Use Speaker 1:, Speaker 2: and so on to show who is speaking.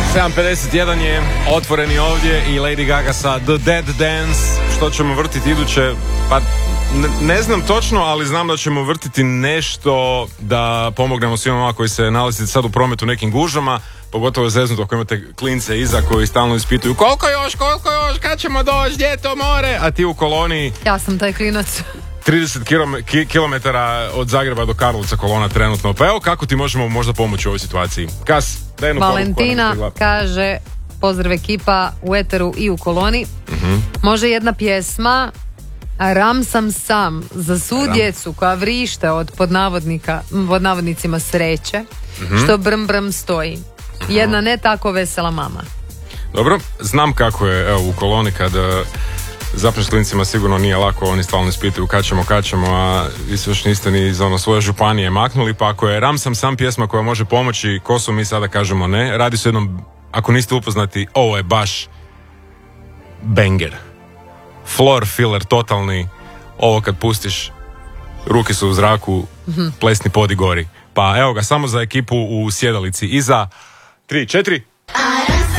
Speaker 1: 7:51 je, otvoreni ovdje i Lady Gaga sa The Dead Dance. Što ćemo vrtiti iduće? Pa ne znam točno, ali znam da ćemo vrtiti nešto da pomognemo svima koji se nalazite sad u prometu nekim gužama, pogotovo je zeznuto ako imate klince iza koji stalno ispituju koliko još, kad ćemo doći, gdje je to more? A ti u koloniji...
Speaker 2: Ja sam taj klinac.
Speaker 1: 30 km od Zagreba do Karlovca kolona trenutno. Pa evo kako ti možemo možda pomoći u ovoj situaciji. Kas, daj jednu
Speaker 2: Valentina kaže, pozdrav ekipa u eteru i u koloni. Može jedna pjesma Ram sam za svu djecu koja vrište od pod navodnicima sreće, što brm brm stoji. Jedna ne tako vesela mama.
Speaker 1: Dobro, znam kako je, evo, u koloni kad zapneš klincima sigurno nije lako, oni stalno ispituju kad ćemo, a vi se još niste ni iz svoje županije maknuli, pa ako je Ram sam pjesma koja može pomoći, ko su mi sada kažemo ne, radi se jednom, ako niste upoznati, ovo je baš banger. Floor filler totalni, ovo kad pustiš, ruke su u zraku, plesni podi gori. Pa evo ga, samo za ekipu u sjedalici iza 3, 4...